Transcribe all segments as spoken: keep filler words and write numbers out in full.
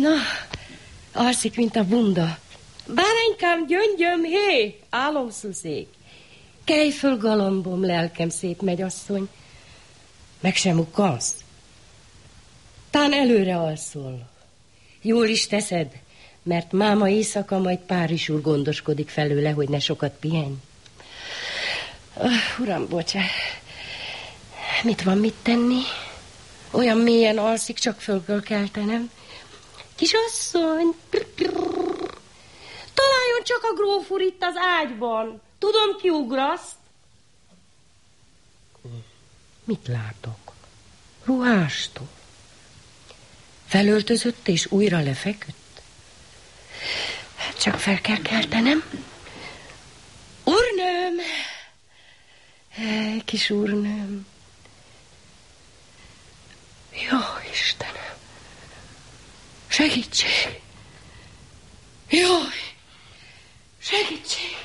Na, alszik, mint a bunda. Báránykám, gyöngyöm, hé, álomszuszék. Kelj föl, galambom, lelkem, szép megyasszony. Meg sem ukasz. Tán előre alszol. Jól is teszed, mert máma éjszaka majd Párizs úr gondoskodik felőle, hogy ne sokat pihenj. Uh, uram, bocsánat. Mit van mit tenni? Olyan mélyen alszik, csak föl kell keltenem. Kisasszony, találjon csak a gróf úr itt az ágyban. Tudom, kiugraszt. Mit látok? Ruhástól. Felöltözött és újra lefeküdt. Hát csak fel kell keltenem. Úrnőm! Hely, kis úrnőm! Jó, Istenem! Segítség! Jaj! Segítség!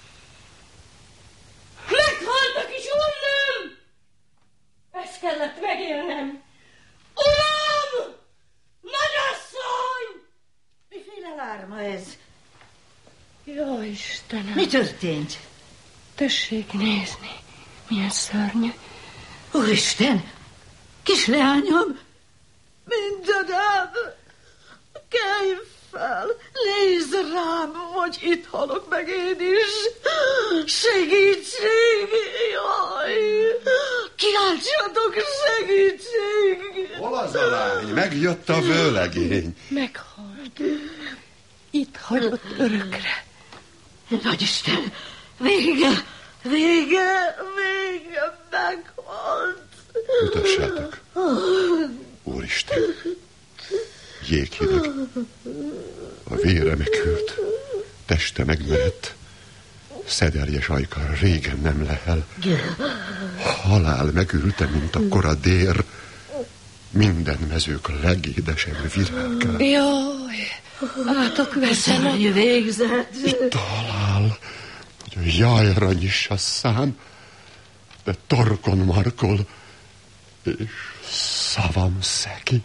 Meghalt a kis úrnőm! Ezt kellett megélnem! Uram! Nagyasszony! Miféle lárma ez? Jó, Istenem! Mi történt? Tessék nézni, milyen szörnyű. Úristen! Kisleányom! Mindenem! Kelj fel! Nézd rám, hogy itt halok meg én is! Segítség! Jaj! Kiáltsatok, segítség! Hol az a lány? Megjött a vőlegény. Meghalt. Itt hagyott örökre. Nagyisten! Vége! Vége! Vége! Meghalt! Mutassátok. Úristen! Jéghideg. A vére meghűlt. Teste megmerett. Szederjes ajka régen nem lehel. Halál megülte, mint a kora dér. Minden mezők legédesebb virágát. Jaj, átok veszem. Szörnyű végzet. Itt a halál, hogy a jajra nyissa a szám, de torkon markol, és szavam szeki.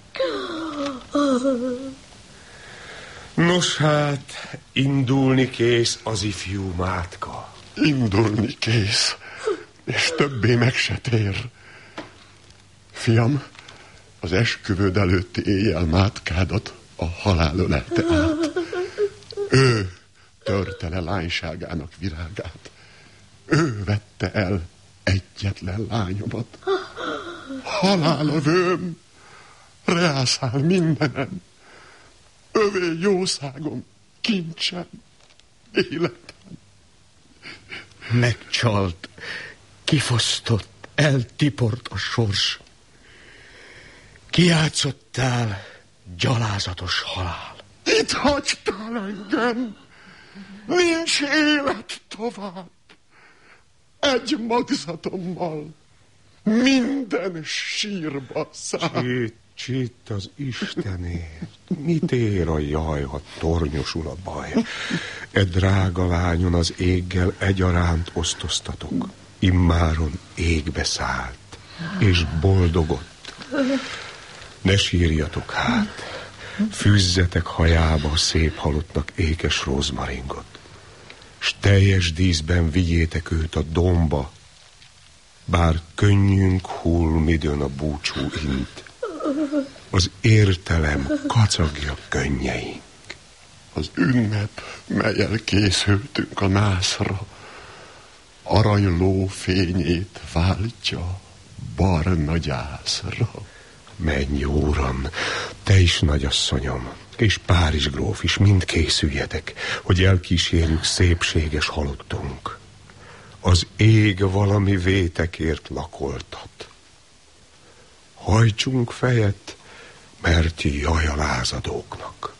Nos hát, indulni kész az ifjú mátka. Indulni kész, és többé meg se tér. Fiam, az esküvőd előtti éjjel mátkádat a halál ölelte át. Ő törte le lányságának virágát. Ő vette el egyetlen lányomat. Halál a vőm, reászál mindenem. Övé jószágom, kincsem, életem. Megcsalt, kifosztott, eltiport a sors. Kijátszottál, gyalázatos halál. Itt hagytál engem, nincs élet tovább. Egy magzatommal minden sírba száll. Csitt, csitt az Istenért. Mit ér a jaj, ha tornyosul a baj? E drága lányon az éggel egyaránt osztoztatok. Immáron égbe szállt, és boldogott. Ne sírjatok hát, fűzzetek hajába a szép halottnak ékes rozmaringot, s teljes díszben vigyétek őt a domba, bár könnyünk hull midőn a búcsú int. Az értelem kacagja könnyeink. Az ünnep, melyel készültünk a nászra, aranyló fényét váltja barna gyászra. Menj, úram, te is, nagyasszonyom, és Párizs gróf is, mind készüljetek, hogy elkísérjük szépséges halottunk. Az ég valami vétekért lakoltat. Hajtsunk fejet, mert jaj a lázadóknak.